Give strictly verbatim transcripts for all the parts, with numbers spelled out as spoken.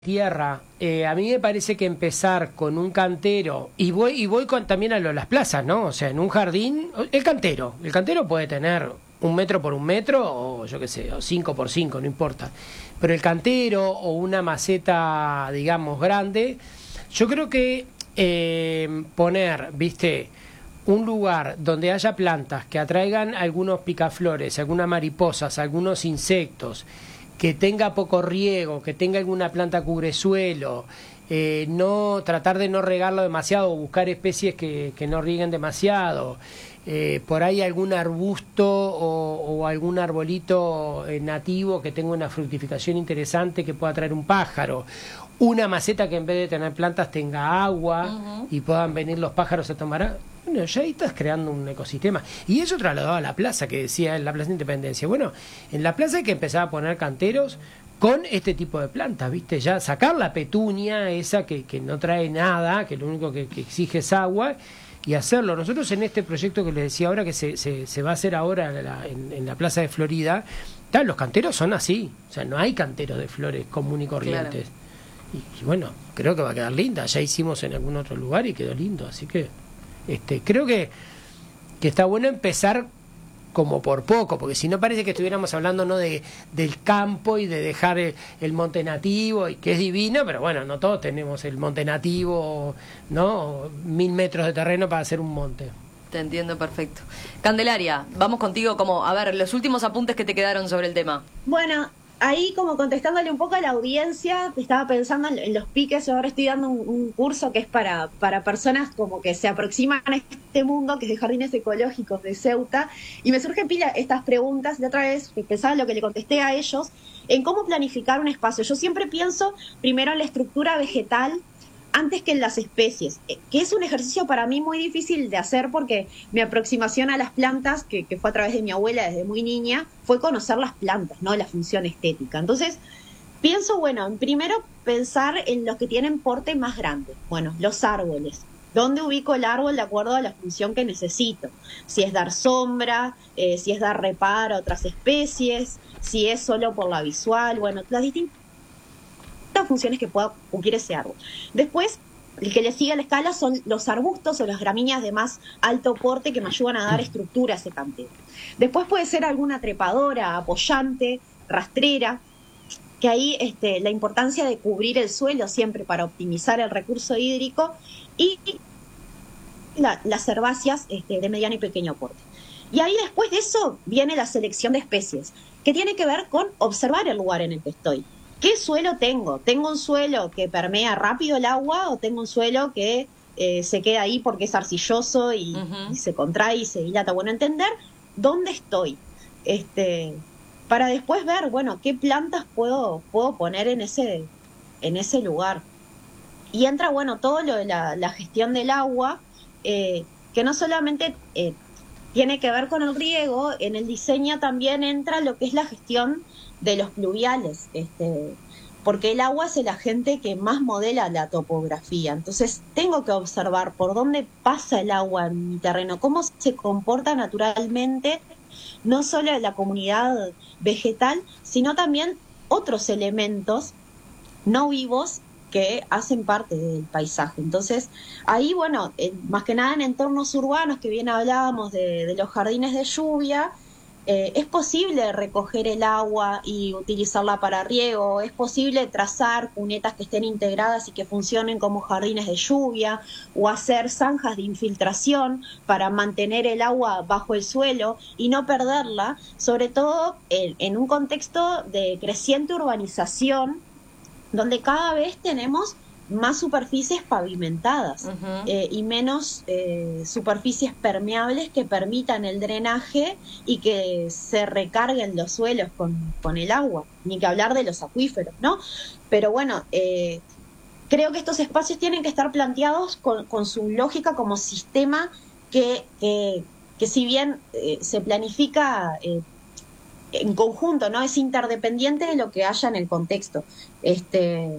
tierra. Eh, a mí me parece que empezar con un cantero, y voy y voy con, también a lo, las plazas, ¿no? O sea, en un jardín, el cantero, el cantero puede tener un metro por un metro, o yo qué sé, o cinco por cinco, no importa. Pero el cantero o una maceta, digamos, grande, yo creo que eh, poner, viste, un lugar donde haya plantas que atraigan algunos picaflores, algunas mariposas, algunos insectos, que tenga poco riego, que tenga alguna planta cubresuelo, eh, no tratar de no regarlo demasiado o buscar especies que, que no rieguen demasiado, eh, por ahí algún arbusto o, o algún arbolito eh, nativo que tenga una fructificación interesante que pueda traer un pájaro, una maceta que en vez de tener plantas tenga agua uh-huh. y puedan venir los pájaros a tomar agua. Bueno, ya ahí estás creando un ecosistema. Y eso trasladado a la plaza, que decía en la Plaza de Independencia. Bueno, en la plaza hay que empezar a poner canteros con este tipo de plantas, ¿viste? Ya sacar la petunia, esa que, que no trae nada, que lo único que, que exige es agua, y hacerlo. Nosotros en este proyecto que les decía ahora, que se, se, se va a hacer ahora en la, en, en la Plaza de Florida, tal, los canteros son así. O sea, no hay canteros de flores común y corrientes. Claro. Y, y bueno, creo que va a quedar linda. Ya hicimos en algún otro lugar y quedó lindo, así que... Este, creo que, que está bueno empezar como por poco, porque si no parece que estuviéramos hablando no de del campo y de dejar el, el monte nativo, y que es divino, pero bueno, no todos tenemos el monte nativo, ¿no? Mil metros de terreno para hacer un monte. Te entiendo perfecto. Candelaria, vamos contigo, como, a ver, los últimos apuntes que te quedaron sobre el tema. Bueno, ahí como contestándole un poco a la audiencia, estaba pensando en, en los piques. Yo ahora estoy dando un, un curso que es para, para personas como que se aproximan a este mundo, que es de jardines ecológicos de Ceuta, y me surgen pila estas preguntas. De otra vez pensaba en lo que le contesté a ellos, en cómo planificar un espacio. Yo siempre pienso primero en la estructura vegetal antes que en las especies, que es un ejercicio para mí muy difícil de hacer, porque mi aproximación a las plantas, que, que fue a través de mi abuela desde muy niña, fue conocer las plantas, no la función estética. Entonces, pienso, bueno, primero pensar en los que tienen porte más grande. Bueno, los árboles. ¿Dónde ubico el árbol de acuerdo a la función que necesito? Si es dar sombra, eh, si es dar reparo a otras especies, si es solo por la visual, bueno, las distintas funciones que pueda cumplir ese árbol. Después, el que le sigue a la escala son los arbustos o las gramíneas de más alto porte que me ayudan a dar estructura a ese cantero. Después puede ser alguna trepadora, apoyante, rastrera, que ahí este, la importancia de cubrir el suelo siempre para optimizar el recurso hídrico, y la, las herbáceas este, de mediano y pequeño porte. Y ahí después de eso viene la selección de especies, que tiene que ver con observar el lugar en el que estoy. ¿Qué suelo tengo? ¿Tengo un suelo que permea rápido el agua o tengo un suelo que eh, se queda ahí porque es arcilloso y, uh-huh. y se contrae y se dilata? Bueno, entender dónde estoy, este, para después ver, bueno, qué plantas puedo, puedo poner en ese, en ese lugar. Y entra, bueno, todo lo de la, la gestión del agua, eh, que no solamente eh, tiene que ver con el riego, en el diseño también entra lo que es la gestión de los pluviales, este, porque el agua es el agente que más modela la topografía. Entonces tengo que observar por dónde pasa el agua en mi terreno, cómo se comporta naturalmente, no solo la comunidad vegetal, sino también otros elementos no vivos que hacen parte del paisaje. Entonces, ahí, bueno, eh, más que nada en entornos urbanos, que bien hablábamos de, de los jardines de lluvia, Eh, es posible recoger el agua y utilizarla para riego, es posible trazar cunetas que estén integradas y que funcionen como jardines de lluvia, o hacer zanjas de infiltración para mantener el agua bajo el suelo y no perderla, sobre todo en, en un contexto de creciente urbanización, donde cada vez tenemos más superficies pavimentadas uh-huh. eh, y menos eh, superficies permeables que permitan el drenaje y que se recarguen los suelos con, con el agua, ni que hablar de los acuíferos, ¿no? Pero bueno, eh, creo que estos espacios tienen que estar planteados con, con su lógica como sistema que, que, que si bien eh, se planifica eh, en conjunto, ¿no? Es interdependiente de lo que haya en el contexto. Este...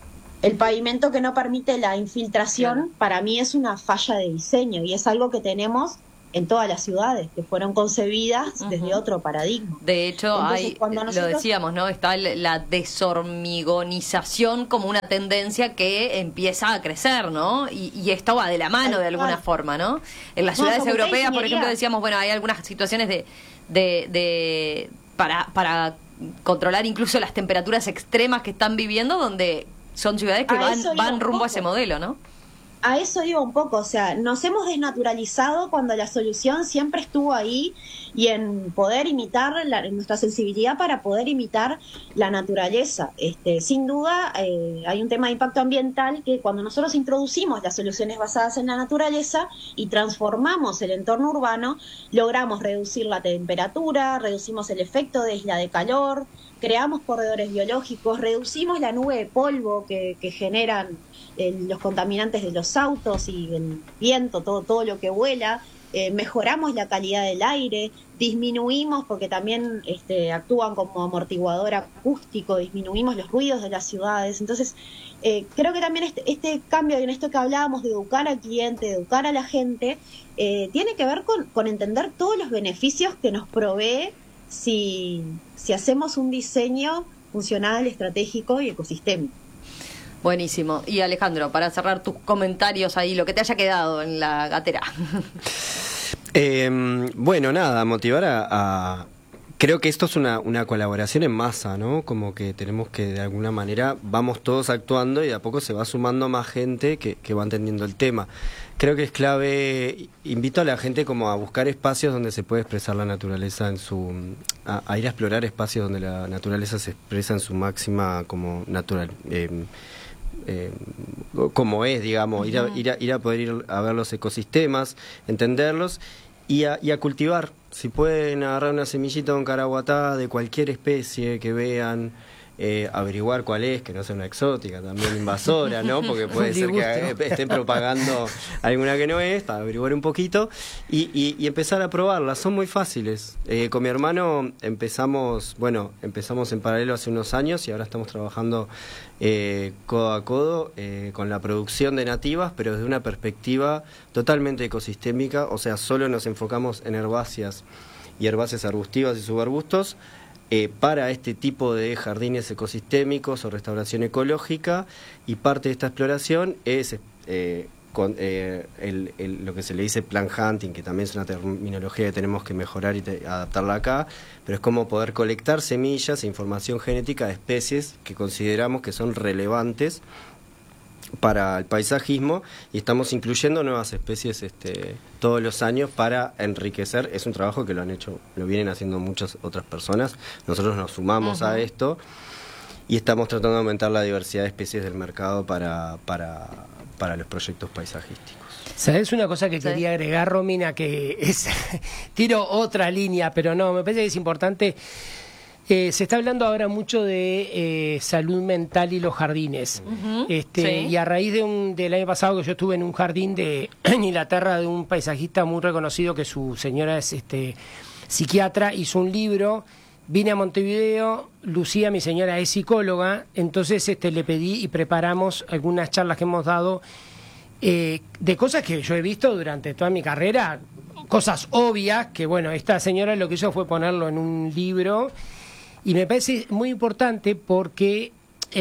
El pavimento que no permite la infiltración, claro, para mí es una falla de diseño, y es algo que tenemos en todas las ciudades, que fueron concebidas Uh-huh. desde otro paradigma. De hecho, Entonces, hay, cuando nosotros- lo decíamos, ¿no? Está el- la deshormigonización como una tendencia que empieza a crecer, ¿no? Y, y esto va de la mano Tal de alguna cual. forma, ¿no? En las No, ciudades Facultad de europeas, por Ingeniería. ejemplo, decíamos, bueno, hay algunas situaciones de, de, de para, para controlar incluso las temperaturas extremas que están viviendo, donde son ciudades que A van, eso iba van un rumbo a poco. ese modelo, ¿no? A eso iba un poco, o sea, nos hemos desnaturalizado cuando la solución siempre estuvo ahí y en poder imitar la, en nuestra sensibilidad para poder imitar la naturaleza. Este, sin duda, eh, hay un tema de impacto ambiental que cuando nosotros introducimos las soluciones basadas en la naturaleza y transformamos el entorno urbano, logramos reducir la temperatura, reducimos el efecto de isla de calor, creamos corredores biológicos, reducimos la nube de polvo que, que generan eh, los contaminantes de los autos y el viento, todo, todo lo que vuela, eh, mejoramos la calidad del aire, disminuimos, porque también este, actúan como amortiguador acústico, disminuimos los ruidos de las ciudades. Entonces, eh, creo que también este, este cambio en esto que hablábamos de educar al cliente, de educar a la gente, eh, tiene que ver con, con entender todos los beneficios que nos provee si, si hacemos un diseño funcional, estratégico y ecosistémico. Buenísimo. Y Alejandro, para cerrar tus comentarios ahí, lo que te haya quedado en la gatera. Eh, bueno, nada, motivar a, a... Creo que esto es una, una colaboración en masa, ¿no? Como que tenemos que, de alguna manera, vamos todos actuando y de a poco se va sumando más gente que, que va entendiendo el tema. Creo que es clave, invito a la gente como a buscar espacios donde se puede expresar la naturaleza en su... A, a ir a explorar espacios donde la naturaleza se expresa en su máxima como natural... Eh, Eh, como es, digamos, ir a, ir, a, ir a poder ir a ver los ecosistemas, entenderlos y a, y a cultivar. Si pueden agarrar una semillita de un caraguatá de cualquier especie que vean, eh, averiguar cuál es, que no sea una exótica, también invasora, ¿no? Porque puede ser que estén propagando alguna que no es, para averiguar un poquito y, y, y empezar a probarlas. Son muy fáciles. Eh, con mi hermano empezamos, bueno, empezamos en paralelo hace unos años y ahora estamos trabajando eh, codo a codo eh, con la producción de nativas, pero desde una perspectiva totalmente ecosistémica, o sea, solo nos enfocamos en herbáceas y herbáceas arbustivas y subarbustos, Eh, para este tipo de jardines ecosistémicos o restauración ecológica, y parte de esta exploración es eh, con, eh, el, el, lo que se le dice plant hunting, que también es una terminología que tenemos que mejorar y te, adaptarla acá, pero es como poder colectar semillas e información genética de especies que consideramos que son relevantes para el paisajismo y estamos incluyendo nuevas especies este, todos los años para enriquecer. Es un trabajo que lo han hecho, lo vienen haciendo muchas otras personas. Nosotros nos sumamos uh-huh. a esto y estamos tratando de aumentar la diversidad de especies del mercado para, para, para los proyectos paisajísticos. ¿Sabes una cosa que sí. quería agregar, Romina? Que es tiro otra línea, pero no, me parece que es importante. Eh, se está hablando ahora mucho de eh, salud mental y los jardines. Uh-huh, este, sí. Y a raíz de un, del año pasado que yo estuve en un jardín de en Inglaterra de un paisajista muy reconocido, que su señora es este psiquiatra, hizo un libro. Vine a Montevideo, Lucía, mi señora, es psicóloga, entonces este le pedí y preparamos algunas charlas que hemos dado eh, de cosas que yo he visto durante toda mi carrera, cosas obvias, que bueno, esta señora lo que hizo fue ponerlo en un libro. Y me parece muy importante porque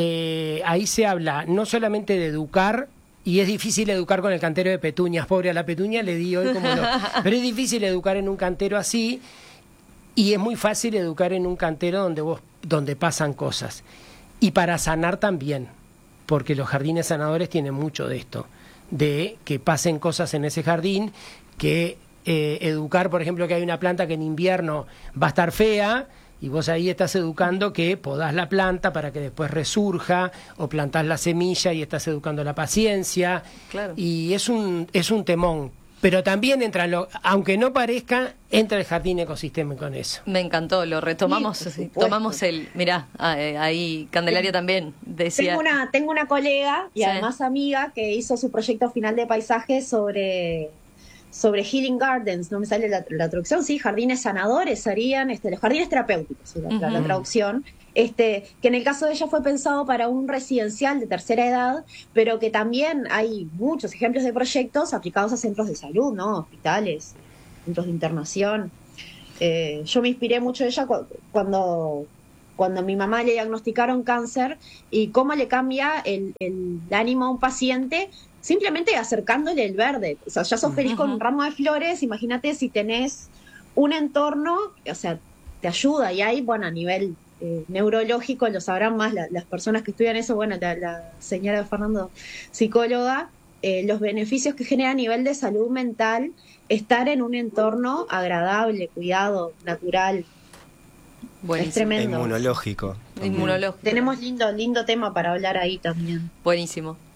eh, ahí se habla no solamente de educar, y es difícil educar con el cantero de petunias, pobre a la petunia le di hoy como no, pero es difícil educar en un cantero así, y es muy fácil educar en un cantero donde vos, donde pasan cosas. Y para sanar también, porque los jardines sanadores tienen mucho de esto, de que pasen cosas en ese jardín, que eh, educar, por ejemplo, que hay una planta que en invierno va a estar fea, y vos ahí estás educando que podás la planta para que después resurja, o plantás la semilla y estás educando la paciencia. Claro. Y es un es un temón. Pero también entra, lo, aunque no parezca, entra el jardín ecosistémico con eso. Me encantó, lo retomamos, sí, tomamos el... Mirá, ahí Candelaria sí. también decía... Tengo una, tengo una colega y sí. además amiga que hizo su proyecto final de paisaje sobre... sobre Healing Gardens, no me sale la, la traducción, sí, jardines sanadores serían, este, los jardines terapéuticos, la, uh-huh. la, la traducción, este, que en el caso de ella fue pensado para un residencial de tercera edad, pero que también hay muchos ejemplos de proyectos aplicados a centros de salud, ¿no? Hospitales. puntos de internación. Eh, yo me inspiré mucho de ella cu- cuando, cuando a mi mamá le diagnosticaron cáncer y cómo le cambia el, el ánimo a un paciente simplemente acercándole el verde. O sea, ya sos feliz con un ramo de flores, imagínate si tenés un entorno, o sea, te ayuda. Y ahí, bueno, a nivel eh, neurológico, lo sabrán más la- las personas que estudian eso, bueno, la, la señora Fernando, psicóloga, eh, los beneficios que genera a nivel de salud mental estar en un entorno agradable, cuidado, natural. Buenísimo. Es tremendo. Inmunológico. Inmunológico. Tenemos lindo, lindo tema para hablar ahí también. Buenísimo.